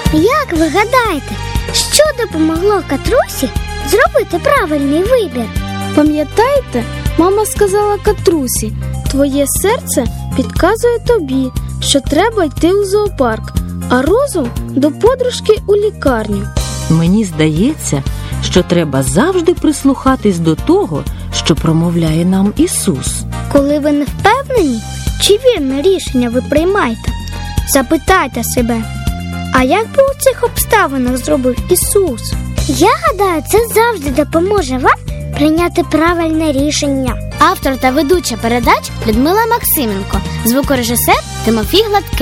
Як ви гадаєте, що допомогло Катрусі зробити правильний вибір? Пам'ятаєте, мама сказала Катрусі: твоє серце підказує тобі, що треба йти у зоопарк, а розум до подружки у лікарню. Мені здається, що треба завжди прислухатись до того, що промовляє нам Ісус. Коли ви не впевнені, чи вірне рішення ви приймаєте, запитайте себе: а як би у цих обставинах зробив Ісус? Я гадаю, це завжди допоможе вам прийняти правильне рішення. Автор та ведуча передач Людмила Максименко, звукорежисер Тимофій Гладкий.